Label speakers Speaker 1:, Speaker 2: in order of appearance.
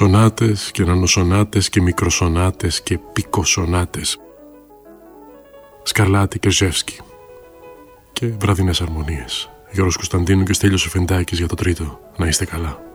Speaker 1: Σονάτες και νανοσονάτες και μικροσονάτες και πικοσονάτες. Σκαρλάτη Κερζεύσκη. Και βραδινές αρμονίες. Γιώργος Κωνσταντίνου και Στέλιος Εφεντάκης για το τρίτο. Να είστε καλά.